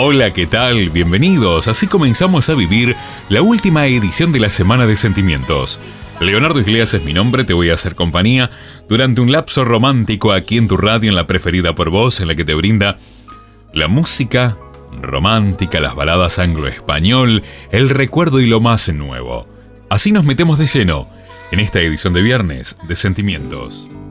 Hola, ¿qué tal? Bienvenidos. Así comenzamos a vivir la última edición de la Semana de Sentimientos. Leonardo Iglesias es mi nombre, te voy a hacer compañía durante un lapso romántico aquí en tu radio, en la preferida por vos, en la que te brinda la música romántica, las baladas anglo-español, el recuerdo y lo más nuevo. Así nos metemos de lleno en esta edición de viernes de Sentimientos.